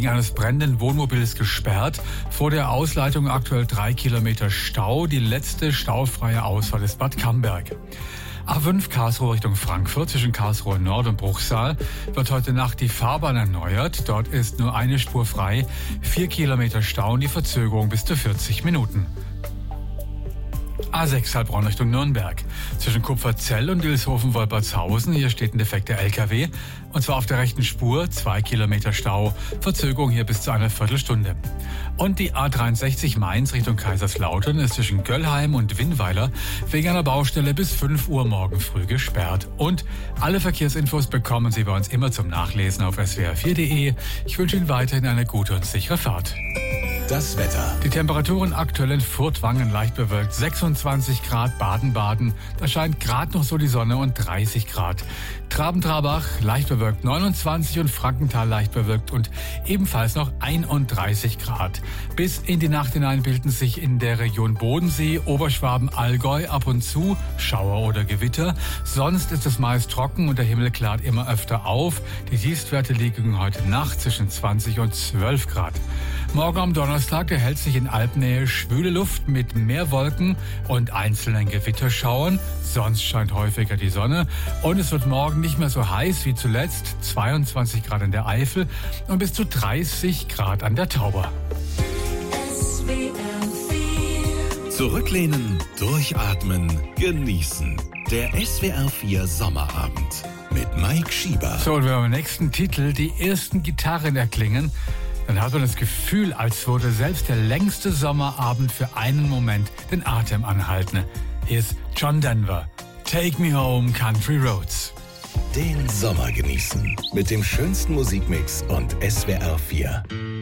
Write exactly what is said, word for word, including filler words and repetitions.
eines brennenden Wohnmobils gesperrt. Vor der Ausleitung aktuell drei Kilometer Stau. Die letzte staufreie Ausfahrt ist Bad Camberg. A fünf Karlsruhe Richtung Frankfurt zwischen Karlsruhe Nord und Bruchsal wird heute Nacht die Fahrbahn erneuert. Dort ist nur eine Spur frei. Vier Kilometer Stau und die Verzögerung bis zu vierzig Minuten. A sechs Heilbronn Richtung Nürnberg. Zwischen Kupferzell und Ilshofen-Wolpertshausen. Hier steht ein defekter L K W. Und zwar auf der rechten Spur. Zwei Kilometer Stau. Verzögerung hier bis zu einer Viertelstunde. Und die A dreiundsechzig Mainz Richtung Kaiserslautern ist zwischen Göllheim und Winnweiler wegen einer Baustelle bis fünf Uhr morgen früh gesperrt. Und alle Verkehrsinfos bekommen Sie bei uns immer zum Nachlesen auf s w r vier punkt d e. Ich wünsche Ihnen weiterhin eine gute und sichere Fahrt. Das Wetter. Die Temperaturen aktuell in Furtwangen leicht bewölkt, sechsundzwanzig Grad, Baden-Baden, da scheint gerade noch so die Sonne und dreißig Grad. Traben-Trarbach leicht bewölkt, neunundzwanzig und Frankenthal leicht bewölkt und ebenfalls noch einunddreißig Grad. Bis in die Nacht hinein bilden sich in der Region Bodensee, Oberschwaben, Allgäu ab und zu Schauer oder Gewitter. Sonst ist es meist trocken und der Himmel klart immer öfter auf. Die Tiefstwerte liegen heute Nacht zwischen zwanzig und zwölf Grad. Morgen am Donnerstag erhält sich in Alpnähe schwüle Luft mit mehr Wolken und einzelnen Gewitterschauern. Sonst scheint häufiger die Sonne und es wird morgen nicht mehr so heiß wie zuletzt. zweiundzwanzig Grad in der Eifel und bis zu dreißig Grad an der Tauber. Zurücklehnen, durchatmen, genießen. Der S W R vier Sommerabend mit Mike Schieber. So, und wenn wir beim nächsten Titel die ersten Gitarren erklingen, dann hat man das Gefühl, als würde selbst der längste Sommerabend für einen Moment den Atem anhalten. Hier ist John Denver. Take Me Home, Country Roads. Den Sommer genießen mit dem schönsten Musikmix und S W R vier.